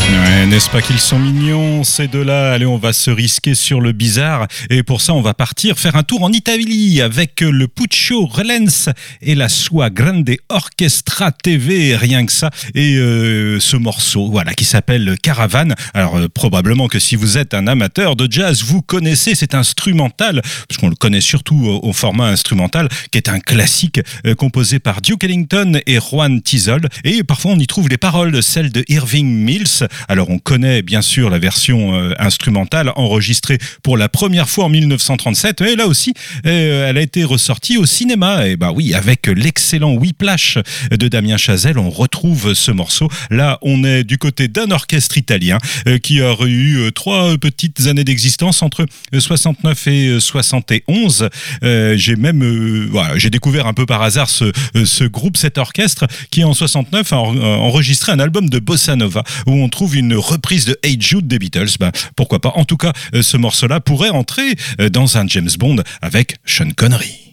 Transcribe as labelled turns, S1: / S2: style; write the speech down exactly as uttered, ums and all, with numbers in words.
S1: Ouais, n'est-ce pas qu'ils sont mignons, ces deux-là? Allez, on va se risquer sur le bizarre. Et pour ça, on va partir faire un tour en Italie avec le Puccio Relens et la Sua Grande Orchestra T V, rien que ça. Et euh, ce morceau, voilà, qui s'appelle Caravane. Alors, euh, probablement que si vous êtes un amateur de jazz, vous connaissez cet instrumental, parce qu'on le connaît surtout au, au format instrumental, qui est un classique euh, composé par Duke Ellington et Juan Tizol. Et parfois, on y trouve les paroles, celles de Irving Mills. Alors on connaît bien sûr la version euh, instrumentale enregistrée pour la première fois en dix-neuf cent trente-sept, et là aussi euh, elle a été ressortie au cinéma. Et bah oui, avec l'excellent Whiplash de Damien Chazelle, on retrouve ce morceau. Là on est du côté d'un orchestre italien euh, qui a eu euh, trois petites années d'existence entre soixante-neuf et soixante et onze. Euh, j'ai même euh, voilà, j'ai découvert un peu par hasard ce, ce groupe, cet orchestre qui en soixante-neuf a enregistré un album de bossa nova où on trouve une reprise de Hey Jude des Beatles. Ben, pourquoi pas. En tout cas, ce morceau-là pourrait entrer dans un James Bond avec Sean Connery.